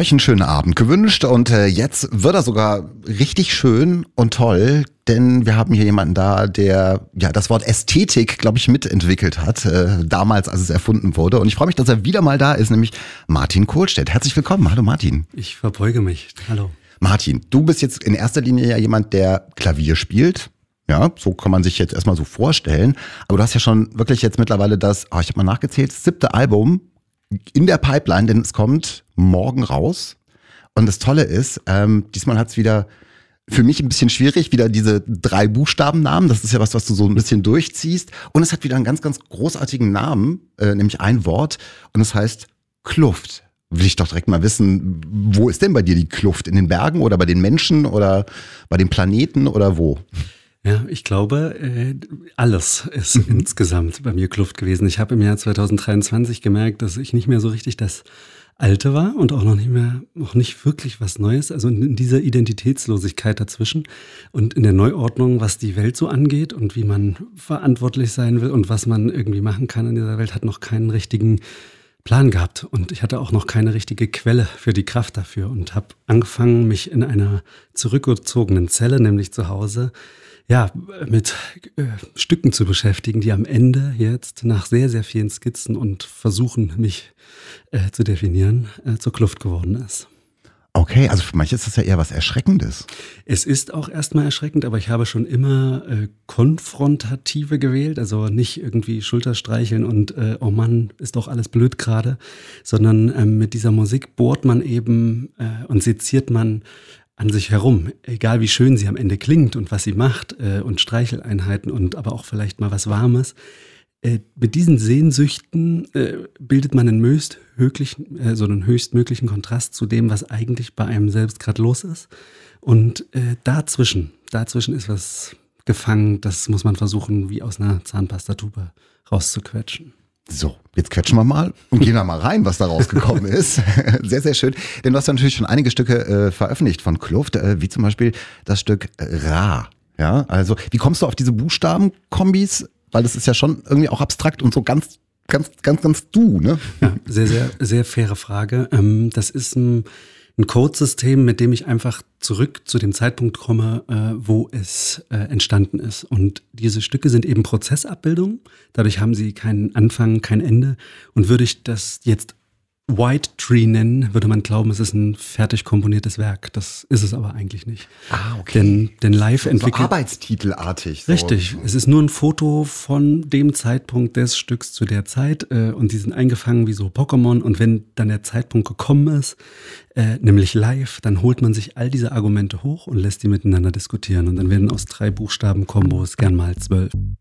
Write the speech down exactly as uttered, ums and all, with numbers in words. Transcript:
euch einen schönen Abend gewünscht und äh, jetzt wird er sogar richtig schön und toll, denn wir haben hier jemanden da, der ja das Wort Ästhetik, glaube ich, mitentwickelt hat, äh, damals, als es erfunden wurde. Und ich freue mich, dass er wieder mal da ist, nämlich Martin Kohlstedt. Herzlich willkommen. Hallo Martin. Ich verbeuge mich. Hallo. Martin, du bist jetzt in erster Linie ja jemand, der Klavier spielt. Ja, so kann man sich jetzt erstmal so vorstellen. Aber du hast ja schon wirklich jetzt mittlerweile das, oh, ich habe mal nachgezählt, siebte Album in der Pipeline, denn es kommt morgen raus. Und das Tolle ist, ähm, diesmal hat es wieder für mich ein bisschen schwierig, wieder diese drei Buchstabennamen. Das ist ja was, was du so ein bisschen durchziehst. Und es hat wieder einen ganz, ganz großartigen Namen, äh, nämlich ein Wort. Und es heißt Kluft. Will ich doch direkt mal wissen, wo ist denn bei dir die Kluft? In den Bergen oder bei den Menschen oder bei den Planeten oder wo? Ja, ich glaube, äh, alles ist mhm. insgesamt bei mir Kluft gewesen. Ich habe im Jahr zwanzig dreiundzwanzig gemerkt, dass ich nicht mehr so richtig das Alte war und auch noch nicht mehr, noch nicht wirklich was Neues. Also in dieser Identitätslosigkeit dazwischen und in der Neuordnung, was die Welt so angeht und wie man verantwortlich sein will und was man irgendwie machen kann in dieser Welt, hat noch keinen richtigen Plan gehabt. Und ich hatte auch noch keine richtige Quelle für die Kraft dafür und habe angefangen, mich in einer zurückgezogenen Zelle, nämlich zu Hause, ja, mit äh, Stücken zu beschäftigen, die am Ende jetzt nach sehr, sehr vielen Skizzen und Versuchen, mich äh, zu definieren, äh, zur Kluft geworden ist. Okay, also für manche ist das ja eher was Erschreckendes. Es ist auch erstmal erschreckend, aber ich habe schon immer äh, Konfrontative gewählt, also nicht irgendwie Schulterstreicheln und äh, oh Mann, ist doch alles blöd gerade, sondern ähm, mit dieser Musik bohrt man eben äh, und seziert man an sich herum, egal wie schön sie am Ende klingt und was sie macht äh, und Streicheleinheiten und aber auch vielleicht mal was Warmes. Äh, mit diesen Sehnsüchten äh, bildet man einen, höchstmöglichen, äh, so einen höchstmöglichen Kontrast zu dem, was eigentlich bei einem selbst gerade los ist. Und äh, dazwischen, dazwischen ist was gefangen, das muss man versuchen, wie aus einer Zahnpastatube rauszuquetschen. So, jetzt quetschen wir mal und gehen da mal rein, was da rausgekommen ist. Sehr, sehr schön. Denn du hast ja natürlich schon einige Stücke äh, veröffentlicht von Kluft, äh, wie zum Beispiel das Stück Ra. Ja, also wie kommst du auf diese Buchstabenkombis? Weil das ist ja schon irgendwie auch abstrakt und so ganz, ganz, ganz, ganz du, ne? Ja, sehr, sehr, sehr faire Frage. Ähm, das ist ein, ein Codesystem, mit dem ich einfach zurück zu dem Zeitpunkt komme, äh, wo es äh, entstanden ist. Und diese Stücke sind eben Prozessabbildungen. Dadurch haben sie keinen Anfang, kein Ende. Und würde ich das jetzt White Tree nennen, würde man glauben, es ist ein fertig komponiertes Werk. Das ist es aber eigentlich nicht. Ah, okay. Denn, denn live entwickelt... So arbeitstitelartig. So. Richtig. Es ist nur ein Foto von dem Zeitpunkt des Stücks zu der Zeit äh, und die sind eingefangen wie so Pokémon. Und wenn dann der Zeitpunkt gekommen ist, äh, nämlich live, dann holt man sich all diese Argumente hoch und lässt die miteinander diskutieren. Und dann werden aus drei Buchstaben-Kombos gern mal zwölf.